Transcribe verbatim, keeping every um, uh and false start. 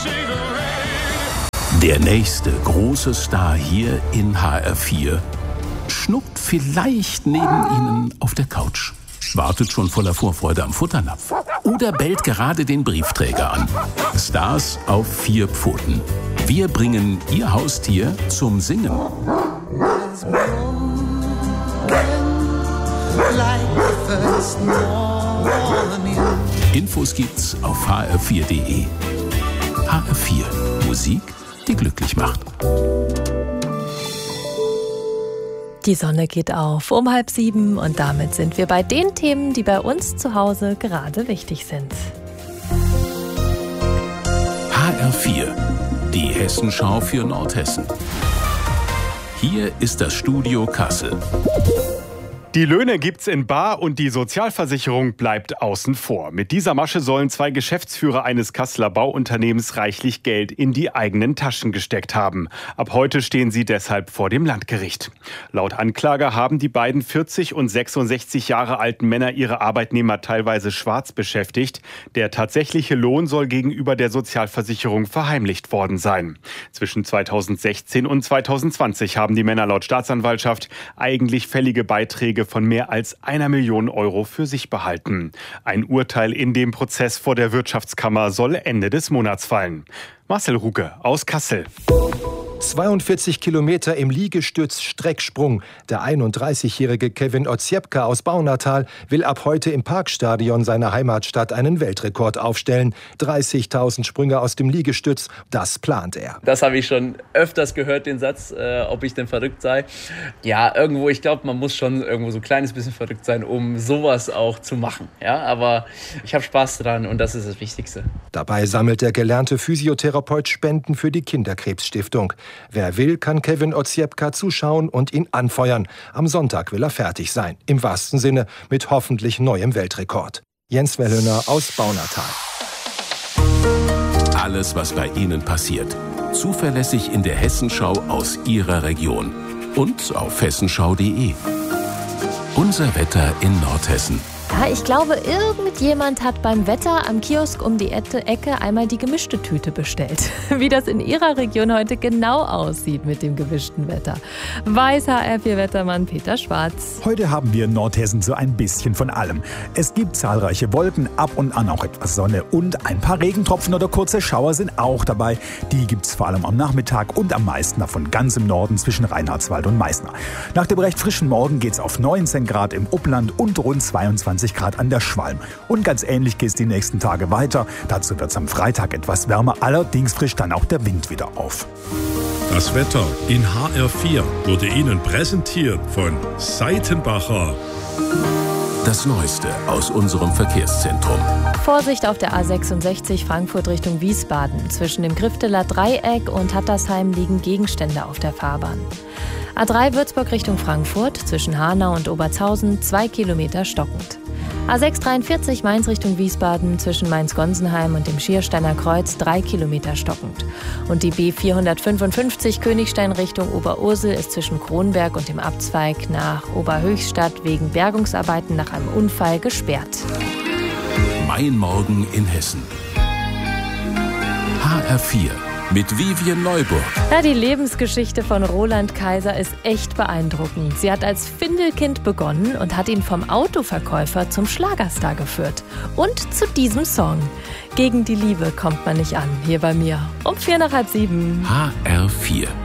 Der nächste große Star hier in H R vier schnuckt vielleicht neben Ihnen auf der Couch, wartet schon voller Vorfreude am Futternapf oder bellt gerade den Briefträger an. Stars auf vier Pfoten. Wir bringen Ihr Haustier zum Singen. Infos gibt's auf h r vier punkt d e. H R vier. Musik, die glücklich macht. Die Sonne geht auf um halb sieben und damit sind wir bei den Themen, die bei uns zu Hause gerade wichtig sind. H R vier, die Hessenschau für Nordhessen. Hier ist das Studio Kassel. Die Löhne gibt's in bar und die Sozialversicherung bleibt außen vor. Mit dieser Masche sollen zwei Geschäftsführer eines Kasseler Bauunternehmens reichlich Geld in die eigenen Taschen gesteckt haben. Ab heute stehen sie deshalb vor dem Landgericht. Laut Anklage haben die beiden vierzig und sechsundsechzig Jahre alten Männer ihre Arbeitnehmer teilweise schwarz beschäftigt. Der tatsächliche Lohn soll gegenüber der Sozialversicherung verheimlicht worden sein. Zwischen zweitausendsechzehn und zweitausendzwanzig haben die Männer laut Staatsanwaltschaft eigentlich fällige Beiträge von mehr als einer Million Euro für sich behalten. Ein Urteil in dem Prozess vor der Wirtschaftskammer soll Ende des Monats fallen. Marcel Rucke aus Kassel. zweiundvierzig Kilometer im Liegestütz-Strecksprung. Der einunddreißigjährige Kevin Oziepka aus Baunatal will ab heute im Parkstadion seiner Heimatstadt einen Weltrekord aufstellen. dreißigtausend Sprünge aus dem Liegestütz, das plant er. Das habe ich schon öfters gehört, den Satz, äh, ob ich denn verrückt sei. Ja, irgendwo, ich glaube, man muss schon irgendwo so ein kleines bisschen verrückt sein, um sowas auch zu machen. Ja, aber ich habe Spaß dran und das ist das Wichtigste. Dabei sammelt der gelernte Physiotherapeut Spenden für die Kinderkrebsstiftung. Wer will, kann Kevin Oziepka zuschauen und ihn anfeuern. Am Sonntag will er fertig sein. Im wahrsten Sinne mit hoffentlich neuem Weltrekord. Jens Wellhöner aus Baunatal. Alles, was bei Ihnen passiert. Zuverlässig in der Hessenschau aus Ihrer Region. Und auf hessenschau punkt d e. Unser Wetter in Nordhessen. Ja, ich glaube, irgendjemand hat beim Wetter am Kiosk um die Ecke einmal die gemischte Tüte bestellt. Wie das in Ihrer Region heute genau aussieht mit dem gemischten Wetter, weiß H R vier Wettermann Peter Schwarz. Heute haben wir in Nordhessen so ein bisschen von allem. Es gibt zahlreiche Wolken, ab und an auch etwas Sonne und ein paar Regentropfen oder kurze Schauer sind auch dabei. Die gibt es vor allem am Nachmittag und am meisten davon ganz im Norden zwischen Reinhardswald und Meißner. Nach dem recht frischen Morgen geht es auf neunzehn Grad im Upland und rund zweiundzwanzig Grad an der Schwalm. Und ganz ähnlich geht es die nächsten Tage weiter. Dazu wird es am Freitag etwas wärmer, allerdings frischt dann auch der Wind wieder auf. Das Wetter in H R vier wurde Ihnen präsentiert von Seitenbacher. Das Neueste aus unserem Verkehrszentrum. Vorsicht auf der A sechsundsechzig Frankfurt Richtung Wiesbaden. Zwischen dem Grifteler Dreieck und Hattersheim liegen Gegenstände auf der Fahrbahn. A drei Würzburg Richtung Frankfurt, zwischen Hanau und Obertshausen, zwei Kilometer stockend. A sechs dreiundvierzig Mainz Richtung Wiesbaden, zwischen Mainz-Gonsenheim und dem Schiersteiner Kreuz, drei Kilometer stockend. Und die B vierhundertfünfundfünfzig Königstein Richtung Oberursel ist zwischen Kronberg und dem Abzweig nach Oberhöchstadt wegen Bergungsarbeiten nach einem Unfall gesperrt. Mein Morgen in Hessen. H R vier. Mit Vivian Neuburg. Ja, die Lebensgeschichte von Roland Kaiser ist echt beeindruckend. Sie hat als Findelkind begonnen und hat ihn vom Autoverkäufer zum Schlagerstar geführt. Und zu diesem Song. Gegen die Liebe kommt man nicht an, hier bei mir. Um vier nach halb sieben. H R vier.